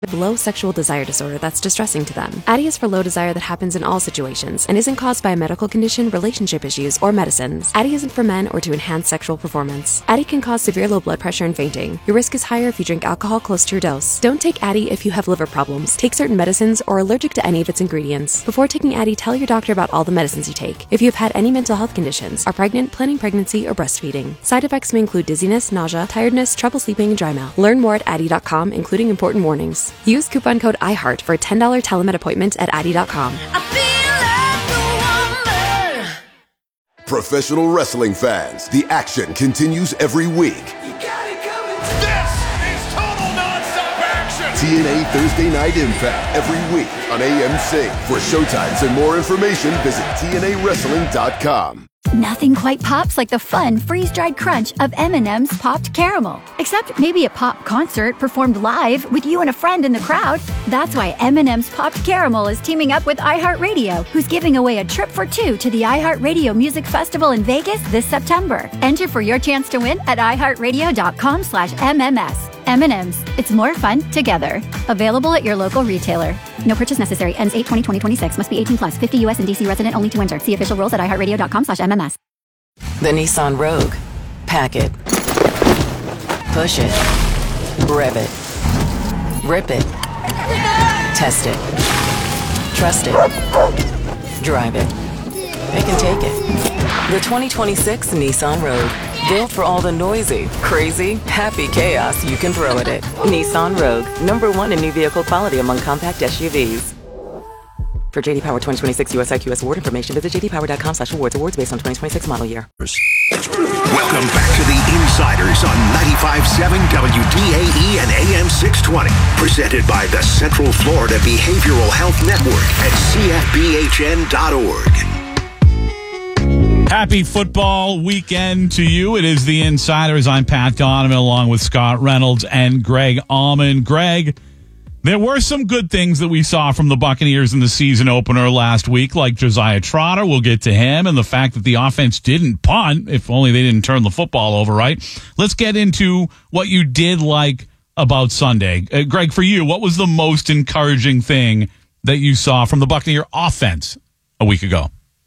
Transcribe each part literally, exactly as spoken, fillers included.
low sexual desire disorder that's distressing to them. Addyi is for low desire that happens in all situations and isn't caused by a medical condition, relationship issues, or medicines. Addyi isn't for men or to enhance sexual performance. Addyi can cause severe low blood pressure and fainting. Your risk is higher if you drink alcohol close to your dose. Don't take Addyi if you have liver problems, take certain medicines, or are allergic to any of its ingredients. Before taking Addyi, tell your doctor about all the medicines you take. If you have had any mental health conditions, are pregnant, planning pregnancy, or breastfeeding. Side effects may include dizziness, nausea, tiredness, trouble sleeping, and dry mouth. Learn more at addyi dot com, including important warnings. Use coupon code iHeart for a ten dollars telemed appointment at addyi dot com. Professional wrestling fans, the action continues every week. You got it coming. This is total nonstop action. T N A Thursday Night Impact every week on A M C. For showtimes and more information, visit T N A wrestling dot com. Nothing quite pops like the fun, freeze-dried crunch of M and M's Popped Caramel. Except maybe a pop concert performed live with you and a friend in the crowd. That's why M and M's Popped Caramel is teaming up with iHeartRadio, who's giving away a trip for two to the iHeartRadio Music Festival in Vegas this September. Enter for your chance to win at iHeartRadio dot com slash M M S. M and M's. It's more fun together. Available at your local retailer. No purchase necessary. Ends eight twenty twenty twenty-six. Must be eighteen plus. fifty U S and D C resident only to enter. See official rules at iHeartRadio dot com slash M M S. The Nissan Rogue. Pack it. Push it. Rev it. Rip it. Test it. Trust it. Drive it. It can take it. The twenty twenty-six Nissan Rogue. Built for all the noisy, crazy, happy chaos you can throw at it. Nissan Rogue. Number one in new vehicle quality among compact S U Vs. For J D Power twenty twenty-six U S I Q S award information, visit j d power dot com slash awards. Awards based on twenty twenty-six model year. Welcome back to the Insiders on ninety-five point seven W D A E and A M six twenty. Presented by the Central Florida Behavioral Health Network at C F B H N dot org. Happy football weekend to you. It is the Insiders. I'm Pat Donovan along with Scott Reynolds and Greg Allman. Greg, there were some good things that we saw from the Buccaneers in the season opener last week, like Josiah Trotter. We'll get to him, and the fact that the offense didn't punt, if only they didn't turn the football over, right? Let's get into what you did like about Sunday. Uh, Greg, for you, what was the most encouraging thing that you saw from the Buccaneer offense a week ago?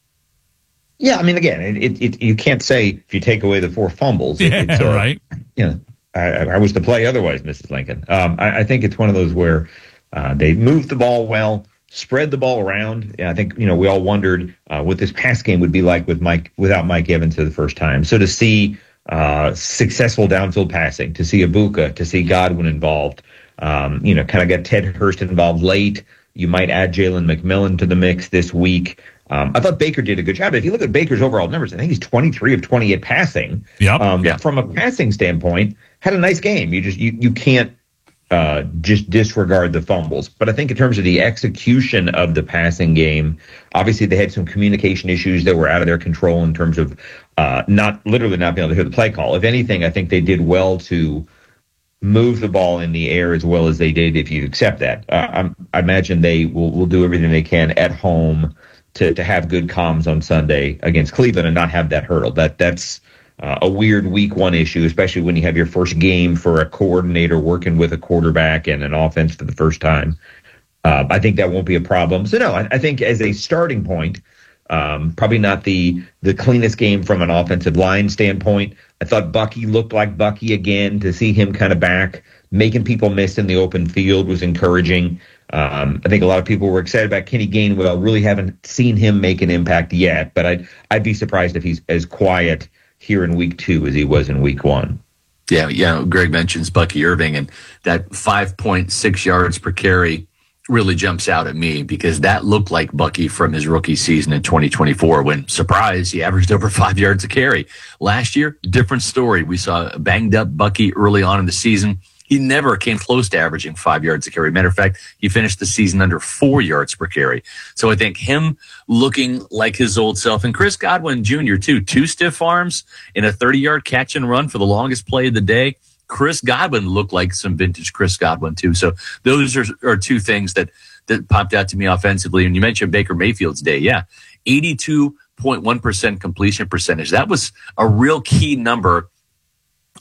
Yeah, I mean, again, it, it, you can't say if you take away the four fumbles. Yeah, it's, uh, right. You know, I, I was to play otherwise, Missus Lincoln. Um, I, I think it's one of those where uh, they moved the ball well, spread the ball around. And I think, you know, we all wondered uh, what this pass game would be like with Mike without Mike Evans for the first time. So to see uh, successful downfield passing, to see Ibuka, to see Godwin involved, um, you know, kind of got Ted Hurst involved late. You might add Jalen McMillan to the mix this week. Um, I thought Baker did a good job. If you look at Baker's overall numbers, I think he's twenty-three of twenty-eight passing. Yep. Um, yeah. From a passing standpoint, had a nice game. You just you you can't uh, just disregard the fumbles. But I think in terms of the execution of the passing game, obviously they had some communication issues that were out of their control in terms of uh, not literally not being able to hear the play call. If anything, I think they did well to move the ball in the air as well as they did. If you accept that, uh, I'm, I imagine they will will do everything they can at home to to have good comms on Sunday against Cleveland and not have that hurdle. That that's uh, a weird week one issue, especially when you have your first game for a coordinator working with a quarterback and an offense for the first time. Uh, I think that won't be a problem. So no, I, I think as a starting point, um, probably not the the cleanest game from an offensive line standpoint. I thought Bucky looked like Bucky again. To see him kind of back, making people miss in the open field was encouraging. Um, I think a lot of people were excited about Kenny Gainwell. Really haven't seen him make an impact yet, but I'd, I'd be surprised if he's as quiet here in week two as he was in week one. Yeah, yeah. Greg mentions Bucky Irving, and that five point six yards per carry really jumps out at me because that looked like Bucky from his rookie season in twenty twenty-four when, surprise, he averaged over five yards a carry. Last year, different story. We saw a banged up Bucky early on in the season. He never came close to averaging five yards a carry. Matter of fact, he finished the season under four yards per carry. So I think him looking like his old self, and Chris Godwin Junior too, two stiff arms in a thirty-yard catch and run for the longest play of the day. Chris Godwin looked like some vintage Chris Godwin too. So those are, are two things that, that popped out to me offensively. And you mentioned Baker Mayfield's day. Yeah, eighty-two point one percent completion percentage. That was a real key number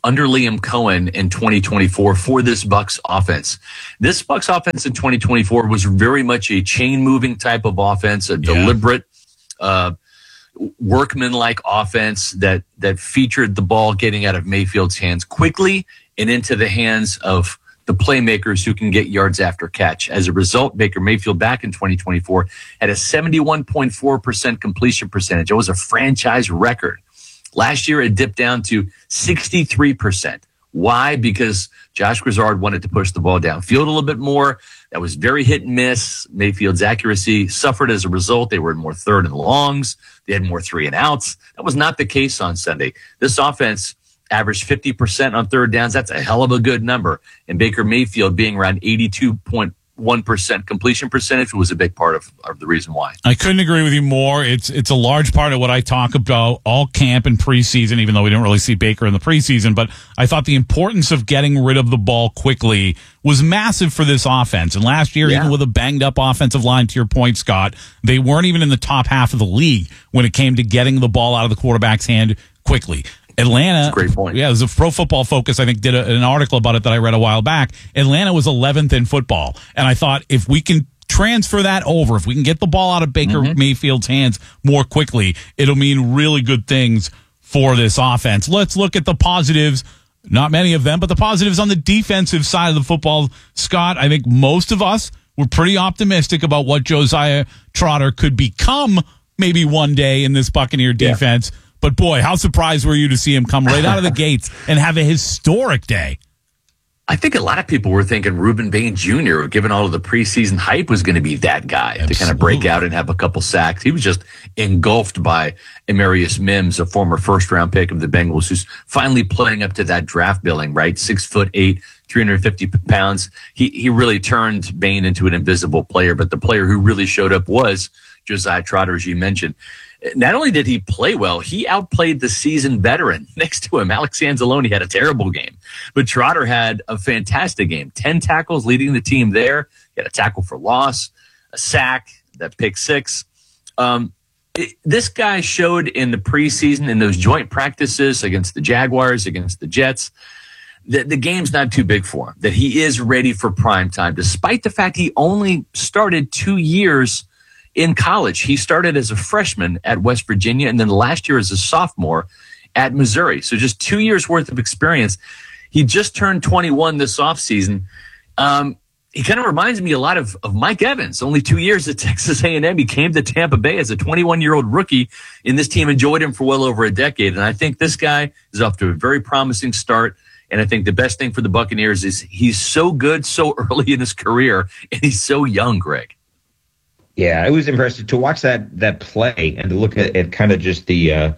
under Liam Cohen in twenty twenty-four for this Bucs offense. This Bucs offense in twenty twenty-four was very much a chain-moving type of offense, a Yeah. deliberate, uh, workman-like offense that that featured the ball getting out of Mayfield's hands quickly and into the hands of the playmakers who can get yards after catch. As a result, Baker Mayfield back in twenty twenty-four had a seventy-one point four percent completion percentage. It was a franchise record. Last year, it dipped down to sixty-three percent. Why? Because Josh Grizzard wanted to push the ball downfield a little bit more. That was very hit and miss. Mayfield's accuracy suffered as a result. They were in more third and longs. They had more three and outs. That was not the case on Sunday. This offense averaged fifty percent on third downs. That's a hell of a good number. And Baker Mayfield being around eighty-two point one percent completion percentage was a big part of, of the reason why. I couldn't agree with you more. It's it's a large part of what I talk about all camp and preseason, even though we didn't really see Baker in the preseason. But I thought the importance of getting rid of the ball quickly was massive for this offense. And last year, yeah. even with a banged-up offensive line, to your point, Scott, they weren't even in the top half of the league when it came to getting the ball out of the quarterback's hand quickly. Atlanta, great point. Yeah, it was a Pro Football Focus, I think, did a, an article about it that I read a while back. Atlanta was eleventh in football. And I thought if we can transfer that over, if we can get the ball out of Baker mm-hmm. Mayfield's hands more quickly, it'll mean really good things for this offense. Let's look at the positives. Not many of them, but the positives on the defensive side of the football. Scott, I think most of us were pretty optimistic about what Josiah Trotter could become maybe one day in this Buccaneer defense. Yeah. But, boy, how surprised were you to see him come right out of the gates and have a historic day? I think a lot of people were thinking Reuben Bain Junior, given all of the preseason hype, was going to be that guy Absolutely. to kind of break out and have a couple sacks. He was just engulfed by Amarius Mims, a former first-round pick of the Bengals, who's finally playing up to that draft billing, right? Six foot eight, three hundred fifty pounds. He, he really turned Bain into an invisible player, but the player who really showed up was Josiah Trotter, as you mentioned. Not only did he play well, he outplayed the seasoned veteran next to him. Alex Anzalone had a terrible game, but Trotter had a fantastic game. Ten tackles leading the team there. He had a tackle for loss, a sack, that pick six. Um, it, this guy showed in the preseason, in those joint practices against the Jaguars, against the Jets, that the game's not too big for him, that he is ready for prime time, despite the fact he only started two years in college. He started as a freshman at West Virginia and then last year as a sophomore at Missouri. So just two years worth of experience. He just turned twenty-one this offseason. Um, he kind of reminds me a lot of, of Mike Evans. Only two years at Texas A and M. He came to Tampa Bay as a twenty-one-year-old rookie, and this team enjoyed him for well over a decade. And I think this guy is off to a very promising start. And I think the best thing for the Buccaneers is he's so good so early in his career, and he's so young, Greg. Yeah, it was impressive to watch that that play and to look at, at kind of just the uh,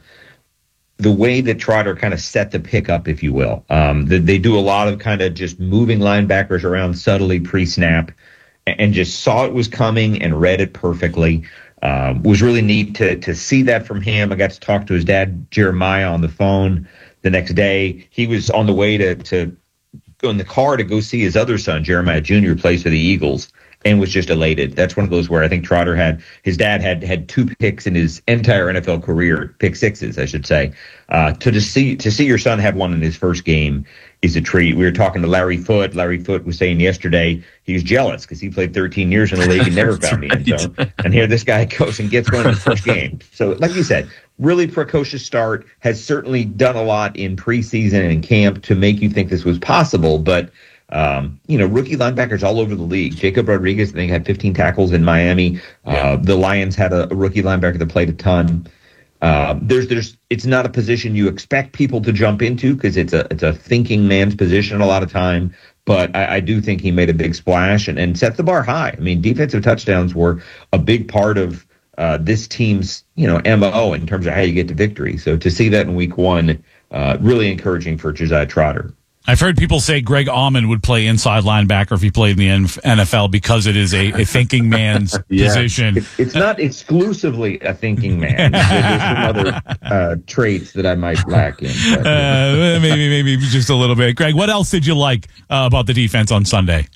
the way that Trotter kind of set the pick up, if you will. Um, the, they do a lot of kind of just moving linebackers around subtly pre-snap and, and just saw it was coming and read it perfectly. Um, was really neat to to see that from him. I got to talk to his dad, Jeremiah, on the phone the next day. He was on the way to, to go in the car to go see his other son, Jeremiah Junior, who plays for the Eagles, and was just elated. That's one of those where I think Trotter had, his dad had had two picks in his entire N F L career, pick sixes, I should say. Uh, to just see to see your son have one in his first game is a treat. We were talking to Larry Foote. Larry Foote was saying yesterday he was jealous because he played thirteen years in the league and never found right. me. And, so, and here this guy goes and gets one in the first game. So, like you said, really precocious start, has certainly done a lot in preseason and in camp to make you think this was possible, but Um, you know, rookie linebackers all over the league. Jacob Rodriguez, I think, had fifteen tackles in Miami. Uh, yeah. The Lions had a, a rookie linebacker that played a ton. Uh, there's, there's, it's not a position you expect people to jump into because it's a, it's a thinking man's position a lot of time. But I, I do think he made a big splash and, and set the bar high. I mean, defensive touchdowns were a big part of uh, this team's, you know, M O in terms of how you get to victory. So to see that in week one, uh, really encouraging for Josiah Trotter. I've heard people say Greg Auman would play inside linebacker if he played in the N F L because it is a, a thinking man's yeah. position. It, it's not exclusively a thinking man. There's some other uh, traits that I might lack in. But, uh, maybe, maybe just a little bit. Greg, what else did you like uh, about the defense on Sunday?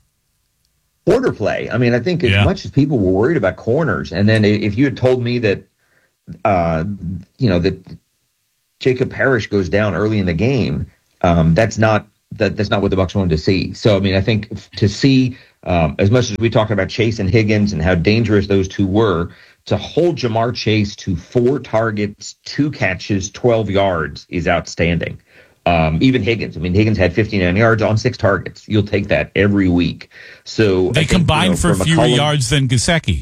Corner play. I mean, I think as yeah. much as people were worried about corners, and then if you had told me that, uh, you know, that Jacob Parrish goes down early in the game, Um, that's not that, that's not what the Bucs wanted to see. So, I mean, I think to see, um, as much as we talked about Chase and Higgins and how dangerous those two were, to hold Jamar Chase to four targets, two catches, twelve yards is outstanding. Um, even Higgins. I mean, Higgins had fifty-nine yards on six targets. You'll take that every week. So they I think, combined you know, for for fewer McCollum, yards than Gesicki.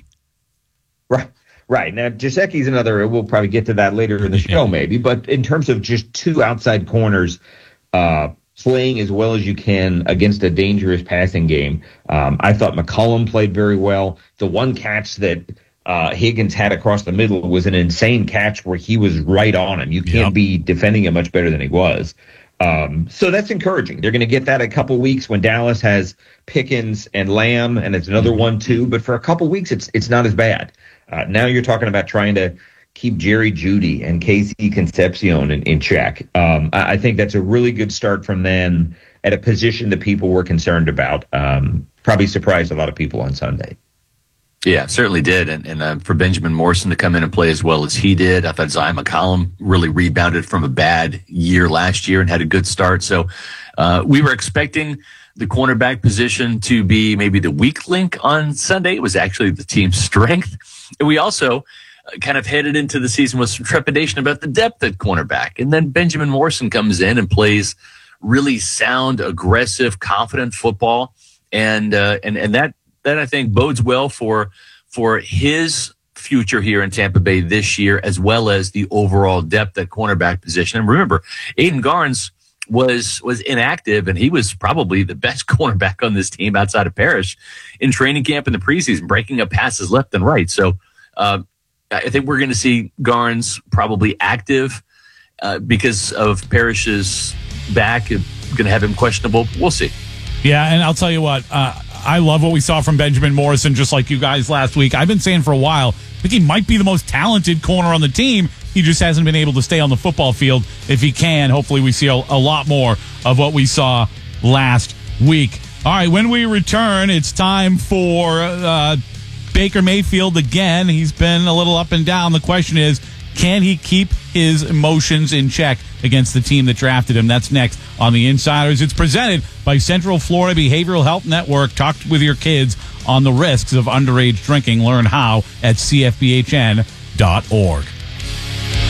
Right. Right. Now, Gesicki's another, we'll probably get to that later in the show, yeah. maybe. But in terms of just two outside corners uh, playing as well as you can against a dangerous passing game, um, I thought McCollum played very well. The one catch that uh, Higgins had across the middle was an insane catch where he was right on him. You can't yep. be defending him much better than he was. Um, so that's encouraging. They're going to get that a couple weeks when Dallas has Pickens and Lamb, and it's another one too. But for a couple weeks, it's it's not as bad. Uh, now you're talking about trying to keep Jerry Jeudy and Casey Concepcion in, in check. Um, I, I think that's a really good start from them at a position that people were concerned about. Um, probably surprised a lot of people on Sunday. Yeah, certainly did. And, and uh, for Benjamin Morrison to come in and play as well as he did, I thought Zion McCollum really rebounded from a bad year last year and had a good start. So uh, we were expecting the cornerback position to be maybe the weak link on Sunday. It was actually the team's strength. And we also kind of headed into the season with some trepidation about the depth at cornerback. And then Benjamin Morrison comes in and plays really sound, aggressive, confident football. And uh, and and that that I think bodes well for for his future here in Tampa Bay this year, as well as the overall depth at cornerback position. And remember, Aiden Garnes was was inactive, and he was probably the best cornerback on this team outside of Parrish in training camp in the preseason, breaking up passes left and right. So uh, I think we're going to see Garnes probably active uh, because of Parrish's back. Going to have him questionable. We'll see. Yeah, and I'll tell you what, uh, I love what we saw from Benjamin Morrison, just like you guys last week. I've been saying for a while, I think he might be the most talented corner on the team. He just hasn't been able to stay on the football field. If he can, hopefully we see a, a lot more of what we saw last week. All right, when we return, it's time for uh, Baker Mayfield again. He's been a little up and down. The question is, can he keep his emotions in check against the team that drafted him? That's next on The Insiders. It's presented by Central Florida Behavioral Health Network. Talk with your kids on the risks of underage drinking. Learn how at C F B H N dot org.